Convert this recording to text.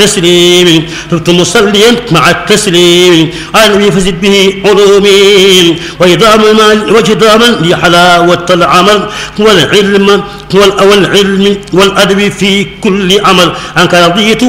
تسليم تبت مصليا مع التسليم على النبي فزد به علومي وجداما لحلاوة العمل والعلم والعلم والأدب في كل عمل عنك رضيت